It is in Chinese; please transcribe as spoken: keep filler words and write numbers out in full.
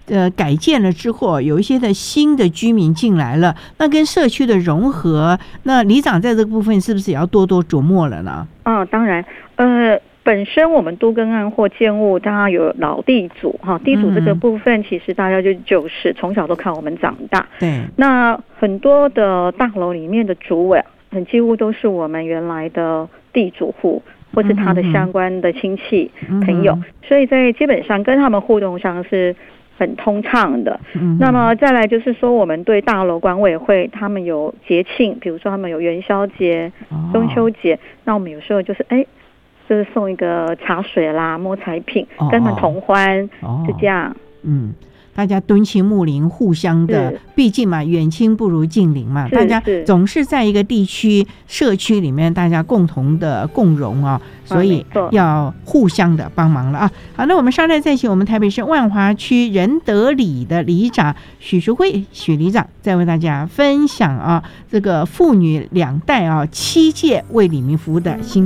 呃改建了之后，有一些的新的居民进来了，那跟社区的融合，那里长在这个部分是不是也要多多琢磨了呢？ 嗯，当然，呃。本身我们都更案或建物，当然有老地主哈，地主这个部分其实大家就就是从小都看我们长大。 对， 那很多的大楼里面的主委，很几乎都是我们原来的地主户，或是他的相关的亲戚、嗯、朋友，所以在基本上跟他们互动上是很通畅的。嗯、那么再来就是说，我们对大楼管委会，他们有节庆，比如说他们有元宵节、中秋节，哦、那我们有时候就是哎。就是送一个茶水啦、摸彩品，跟他们同欢，哦、就这样。 嗯，大家敦亲睦邻，互相的，毕竟嘛，远亲不如近邻嘛，大家总是在一个地区、社区里面，大家共同的共荣啊、哦，所以要互相的帮忙了啊。好，那我们稍待再请我们台北市万华区仁德里的里长许淑慧许里长，再为大家分享啊这个妇女两代啊七届为里民服务的新。